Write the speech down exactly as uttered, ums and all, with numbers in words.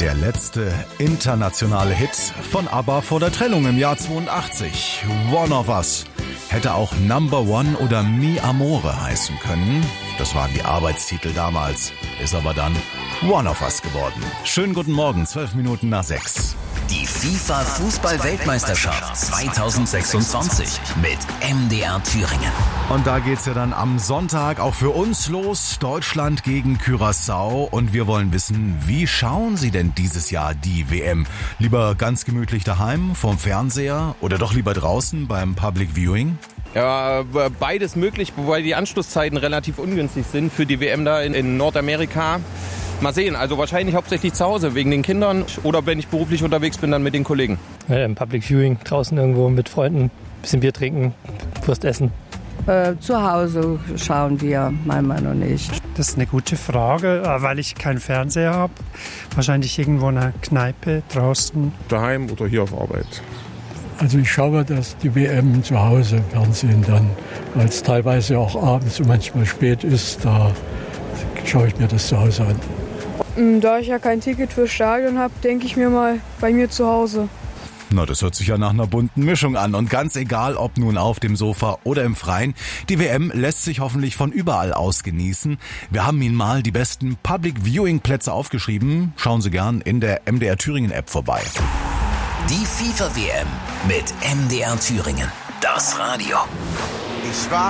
Der letzte internationale Hit von ABBA vor der Trennung im Jahr zweiundachtzig. One of Us. Hätte auch Number One oder Mi Amore heißen können. Das waren die Arbeitstitel damals. Ist aber dann One of Us geworden. Schönen guten Morgen, zwölf Minuten nach sechs. Die FIFA-Fußball-Weltmeisterschaft zweitausendsechsundzwanzig mit M D R Thüringen. Und da geht's ja dann am Sonntag auch für uns los. Deutschland gegen Curaçao. Und wir wollen wissen, wie schauen Sie denn dieses Jahr die W M? Lieber ganz gemütlich daheim, vorm Fernseher oder doch lieber draußen beim Public Viewing? Ja, beides möglich, wobei die Anschlusszeiten relativ ungünstig sind für die W M da in, in Nordamerika. Mal sehen, also wahrscheinlich hauptsächlich zu Hause wegen den Kindern oder wenn ich beruflich unterwegs bin, dann mit den Kollegen. Ja, im Public Viewing, draußen irgendwo mit Freunden, bisschen Bier trinken, Wurst essen. Äh, zu Hause schauen wir, mein Mann und ich. Das ist eine gute Frage, weil ich keinen Fernseher habe. Wahrscheinlich irgendwo in einer Kneipe draußen. Daheim oder hier auf Arbeit. Also ich schaue das die W M zu Hause im Fernsehen dann, weil es teilweise auch abends und manchmal spät ist, da schaue ich mir das zu Hause an. Da ich ja kein Ticket fürs Stadion habe, denke ich mir mal bei mir zu Hause. Na, das hört sich ja nach einer bunten Mischung an. Und ganz egal, ob nun auf dem Sofa oder im Freien, die W M lässt sich hoffentlich von überall aus genießen. Wir haben Ihnen mal die besten Public-Viewing-Plätze aufgeschrieben. Schauen Sie gern in der M D R Thüringen-App vorbei. Die FIFA-W M mit M D R Thüringen. Das Radio. Ich war